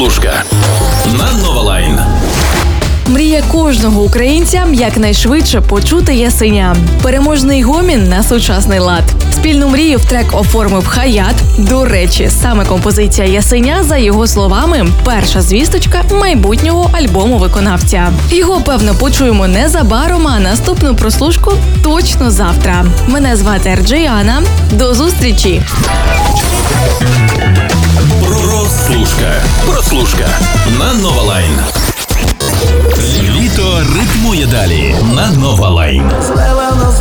Прослушка на Нова Лайн. Мрія кожного українця якнайшвидше почути Ясеня. Переможний гомін на сучасний лад. Спільну мрію в трек оформив Хаят. До речі, саме композиція Ясеня, за його словами, перша звісточка майбутнього альбому виконавця. Його, певно, почуємо незабаром, а наступну прослушку точно завтра. Мене звати Ерджіана. До зустрічі! Прослушка на Нова Лайн. Літо ритмує далі на Нова Лайн.